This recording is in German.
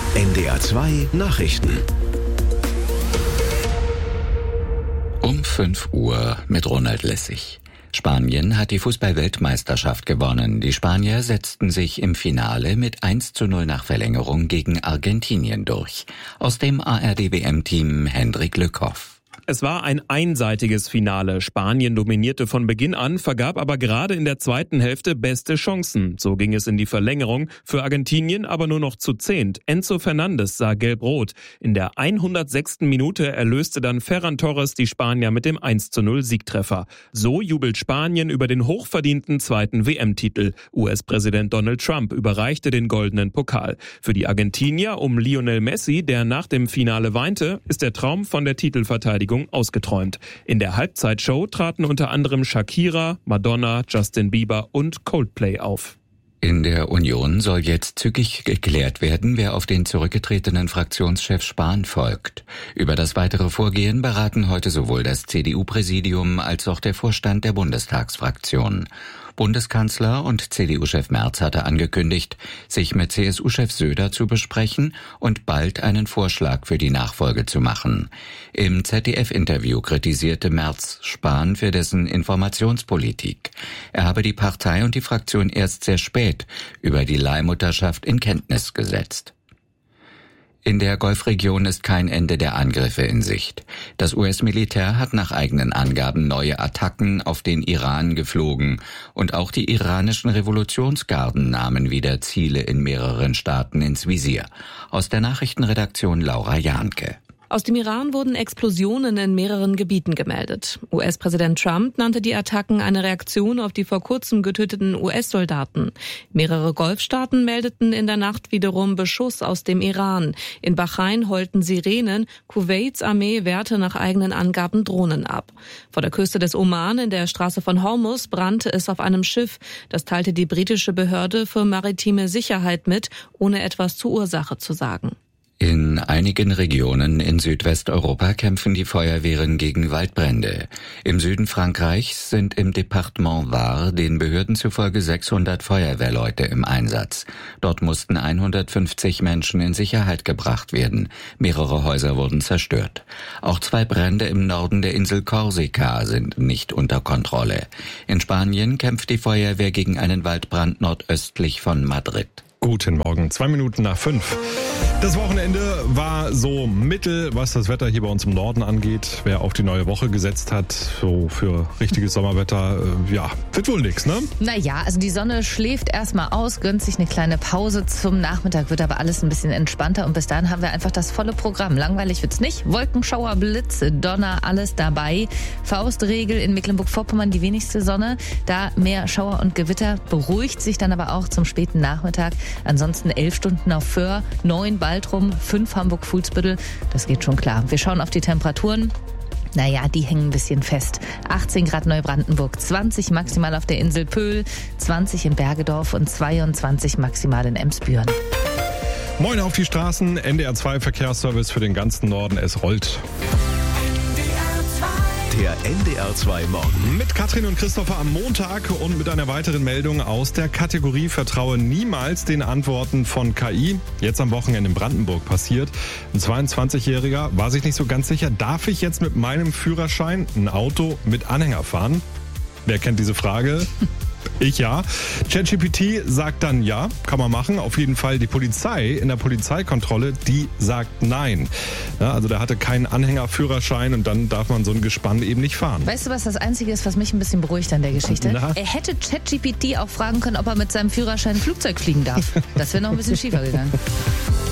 NDR 2 Nachrichten. Um 5 Uhr mit Ronald Lessig. Spanien hat die Fußball-Weltmeisterschaft gewonnen. Die Spanier setzten sich im Finale mit 1:0 nach Verlängerung gegen Argentinien durch. Aus dem ARD-WM-Team Hendrik Lückhoff. Es war ein einseitiges Finale. Spanien dominierte von Beginn an, vergab aber gerade in der zweiten Hälfte beste Chancen. So ging es in die Verlängerung. Für Argentinien aber nur noch zu 10. Enzo Fernandes sah gelb-rot. In der 106. Minute erlöste dann Ferran Torres die Spanier mit dem 1:0 Siegtreffer. So jubelt Spanien über den hochverdienten zweiten WM-Titel. US-Präsident Donald Trump überreichte den goldenen Pokal. Für die Argentinier um Lionel Messi, der nach dem Finale weinte, ist der Traum von der Titelverteidigung ausgeträumt. In der Halbzeitshow traten unter anderem Shakira, Madonna, Justin Bieber und Coldplay auf. In der Union soll jetzt zügig geklärt werden, wer auf den zurückgetretenen Fraktionschef Spahn folgt. Über das weitere Vorgehen beraten heute sowohl das CDU-Präsidium als auch der Vorstand der Bundestagsfraktion. Bundeskanzler und CDU-Chef Merz hatte angekündigt, sich mit CSU-Chef Söder zu besprechen und bald einen Vorschlag für die Nachfolge zu machen. Im ZDF-Interview kritisierte Merz Spahn für dessen Informationspolitik. Er habe die Partei und die Fraktion erst sehr spät über die Leihmutterschaft in Kenntnis gesetzt. In der Golfregion ist kein Ende der Angriffe in Sicht. Das US-Militär hat nach eigenen Angaben neue Attacken auf den Iran geflogen und auch die iranischen Revolutionsgarden nahmen wieder Ziele in mehreren Staaten ins Visier. Aus der Nachrichtenredaktion Laura Jahnke. Aus dem Iran wurden Explosionen in mehreren Gebieten gemeldet. US-Präsident Trump nannte die Attacken eine Reaktion auf die vor kurzem getöteten US-Soldaten. Mehrere Golfstaaten meldeten in der Nacht wiederum Beschuss aus dem Iran. In Bahrain heulten Sirenen, Kuwaits Armee wehrte nach eigenen Angaben Drohnen ab. Vor der Küste des Oman in der Straße von Hormuz brannte es auf einem Schiff. Das teilte die britische Behörde für maritime Sicherheit mit, ohne etwas zur Ursache zu sagen. In einigen Regionen in Südwesteuropa kämpfen die Feuerwehren gegen Waldbrände. Im Süden Frankreichs sind im Departement Var den Behörden zufolge 600 Feuerwehrleute im Einsatz. Dort mussten 150 Menschen in Sicherheit gebracht werden. Mehrere Häuser wurden zerstört. Auch 2 Brände im Norden der Insel Korsika sind nicht unter Kontrolle. In Spanien kämpft die Feuerwehr gegen einen Waldbrand nordöstlich von Madrid. Guten Morgen, 2 Minuten nach 5. Das Wochenende war so mittel, was das Wetter hier bei uns im Norden angeht. Wer auf die neue Woche gesetzt hat, so für richtiges Sommerwetter, wird wohl nix, ne? Naja, also die Sonne schläft erstmal aus, gönnt sich eine kleine Pause. Zum Nachmittag wird aber alles ein bisschen entspannter und bis dahin haben wir einfach das volle Programm. Langweilig wird's nicht. Wolkenschauer, Blitze, Donner, alles dabei. Faustregel in Mecklenburg-Vorpommern die wenigste Sonne. Da mehr Schauer und Gewitter, beruhigt sich dann aber auch zum späten Nachmittag. Ansonsten 11 Stunden auf Föhr, 9 Baltrum, 5 Hamburg-Fuhlsbüttel. Das geht schon klar. Wir schauen auf die Temperaturen. Naja, die hängen ein bisschen fest. 18 Grad Neubrandenburg, 20 maximal auf der Insel Pöhl, 20 in Bergedorf und 22 maximal in Emsbüren. Moin auf die Straßen, NDR 2 Verkehrsservice für den ganzen Norden, es rollt. Der NDR 2 Morgen. Mit Katrin und Christopher am Montag und mit einer weiteren Meldung aus der Kategorie Vertraue niemals den Antworten von KI. Jetzt am Wochenende in Brandenburg passiert. Ein 22-Jähriger war sich nicht so ganz sicher, darf ich jetzt mit meinem Führerschein ein Auto mit Anhänger fahren? Wer kennt diese Frage? Ich ja. ChatGPT sagt dann ja, kann man machen. Auf jeden Fall die Polizei in der Polizeikontrolle, die sagt nein. Ja, also der hatte keinen Anhängerführerschein und dann darf man so ein Gespann eben nicht fahren. Weißt du, was das Einzige ist, was mich ein bisschen beruhigt an der Geschichte? Na? Er hätte ChatGPT auch fragen können, ob er mit seinem Führerschein ein Flugzeug fliegen darf. Das wäre noch ein bisschen schiefer gegangen.